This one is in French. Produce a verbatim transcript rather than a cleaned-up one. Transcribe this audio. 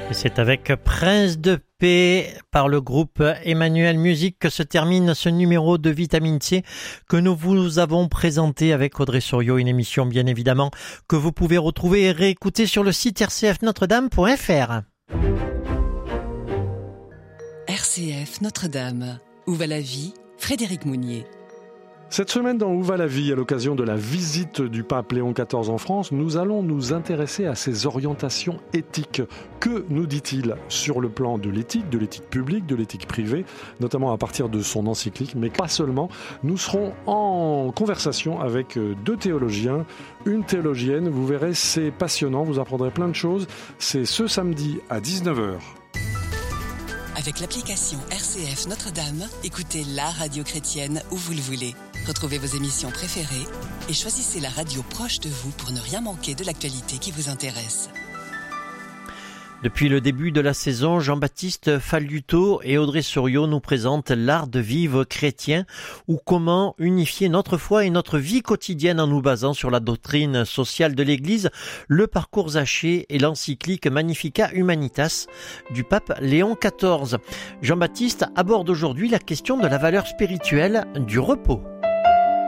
Et c'est avec Prince de Paix par le groupe Emmanuel Musique que se termine ce numéro de Vitamine C que nous vous avons présenté avec Audrey Souriau, une émission bien évidemment que vous pouvez retrouver et réécouter sur le site r c f notre dame point f r. R C F Notre-Dame. Où va la vie ? Frédéric Mounier. Cette semaine dans Où va la vie, à l'occasion de la visite du pape Léon quatorze en France, nous allons nous intéresser à ses orientations éthiques. Que nous dit-il sur le plan de l'éthique, de l'éthique publique, de l'éthique privée, notamment à partir de son encyclique, mais pas seulement. Nous serons en conversation avec deux théologiens, une théologienne. Vous verrez, c'est passionnant, vous apprendrez plein de choses. C'est ce samedi à dix-neuf heures. Avec l'application R C F Notre-Dame, écoutez la radio chrétienne où vous le voulez. Retrouvez vos émissions préférées et choisissez la radio proche de vous pour ne rien manquer de l'actualité qui vous intéresse. Depuis le début de la saison, Jean-Baptiste Falluto et Audrey Souriau nous présentent l'art de vivre chrétien ou comment unifier notre foi et notre vie quotidienne en nous basant sur la doctrine sociale de l'Église, le parcours Zachée et l'encyclique Magnificat Humanitas du pape Léon quatorze. Jean-Baptiste aborde aujourd'hui la question de la valeur spirituelle du repos.